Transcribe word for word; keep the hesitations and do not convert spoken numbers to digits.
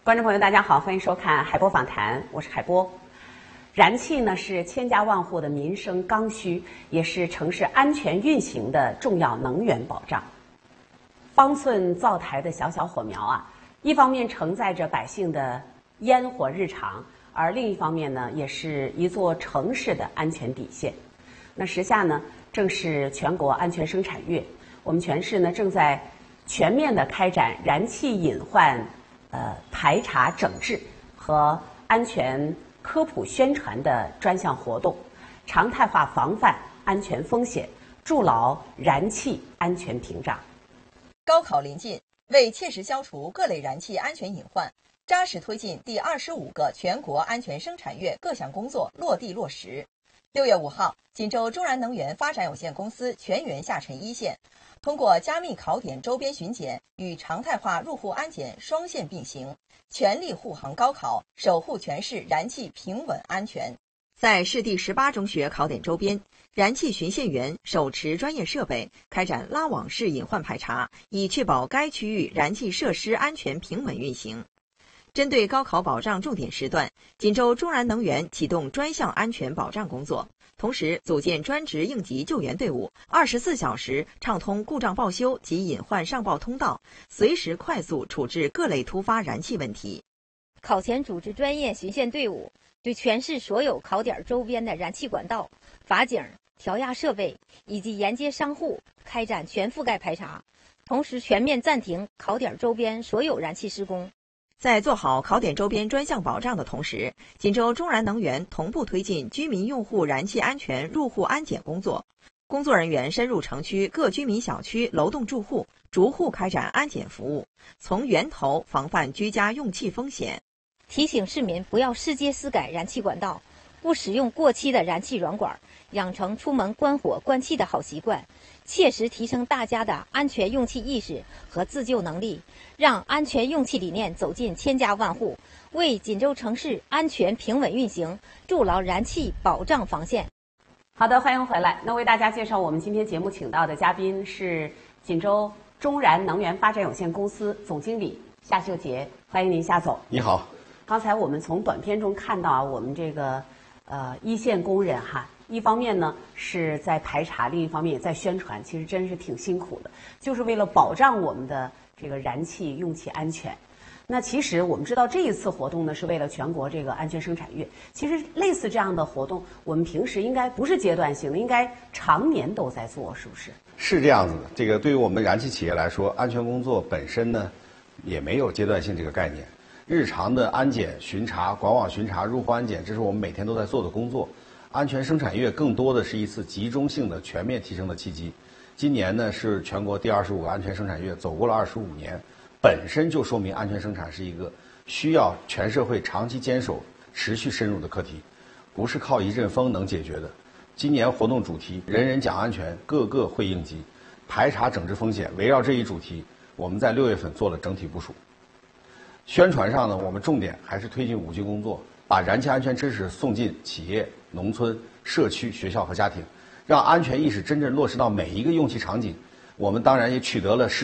观众朋友，大家好，欢迎收看海波访谈，我是海波。燃气呢是千家万户的民生刚需，也是城市安全运行的重要能源保障。方寸灶台的小小火苗啊，一方面承载着百姓的烟火日常，而另一方面呢，也是一座城市的安全底线。那时下呢，正是全国安全生产月，我们全市呢正在全面的开展燃气隐患呃排查整治和安全科普宣传的专项活动，常态化防范安全风险，筑牢燃气安全屏障。 高考临近，为切实消除各类燃气安全隐患，扎实推进第二十五个全国安全生产月各项工作落地落实。六月五号，锦州中燃能源发展有限公司全员下沉一线，通过加密考点周边巡检与常态化入户安检双线并行，全力护航高考，守护全市燃气平稳安全。在市第十八中学考点周边，燃气巡线员手持专业设备开展拉网式隐患排查，以确保该区域燃气设施安全平稳运行。针对高考保障重点时段，锦州中燃能源启动专项安全保障工作，同时组建专职应急救援队伍，二十四小时畅通故障报修及隐患上报通道，随时快速处置各类突发燃气问题。 考前组织专业巡线队伍，对全市所有考点周边的燃气管道、阀井、调压设备以及沿街商户开展全覆盖排查，同时全面暂停考点周边所有燃气施工。 在做好考点周边专项保障的同时，锦州中燃能源同步推进居民用户燃气安全入户安检工作。工作人员深入城区各居民小区楼栋住户，逐户开展安检服务，从源头防范居家用气风险。 提醒市民不要私接私改燃气管道，不使用过期的燃气软管，养成出门关火关气的好习惯，切实提升大家的安全用气意识和自救能力，让安全用气理念走进千家万户，为锦州城市安全平稳运行筑牢燃气保障防线。 好的，欢迎回来。那为大家介绍我们今天节目请到的嘉宾是锦州中燃能源发展有限公司总经理夏秀杰，欢迎您夏总。 你好。 刚才我们从短片中看到啊，我们这个呃一线工人哈，一方面呢是在排查，另一方面也在宣传，其实真是挺辛苦的，就是为了保障我们的这个燃气用气安全。那其实我们知道这一次活动呢是为了全国这个安全生产月，其实类似这样的活动，我们平时应该不是阶段性的，应该常年都在做，是不是？ 是这样子的。这个对于我们燃气企业来说，安全工作本身呢也没有阶段性这个概念。日常的安检、巡查、管网巡查、入户安检，这是我们每天都在做的工作。安全生产月更多的是一次集中性的全面提升的契机。今年呢是全国第二十五个安全生产月，走过了二十五年，本身就说明安全生产是一个需要全社会长期坚守、持续深入的课题，不是靠一阵风能解决的。今年活动主题“人人讲安全，个个会应急”，排查整治风险，围绕这一主题，我们在六月份做了整体部署。宣传上呢，我们重点还是推进五 G 工作，把燃气安全知识送进企业、农村、社区、学校和家庭，让安全意识真正落实到每一个用气场景。我们当然也取得了市